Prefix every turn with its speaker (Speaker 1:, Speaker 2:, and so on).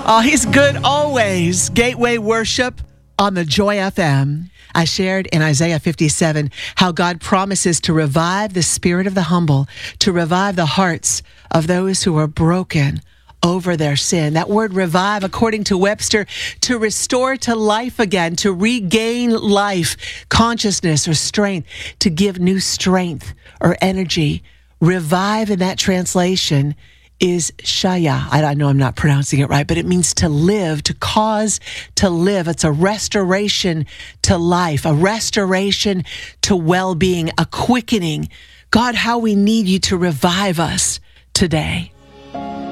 Speaker 1: Oh, he's good always. Gateway Worship on the Joy FM. I shared in Isaiah 57 how God promises to revive the spirit of the humble, to revive the hearts of those who are broken over their sin. That word revive, according to Webster, to restore to life again, to regain life, consciousness, or strength, to give new strength or energy. Revive in that translation is shaya. I know I'm not pronouncing it right, but it means to live, to cause to live. It's a restoration to life, a restoration to well-being, a quickening. God, how we need you to revive us today.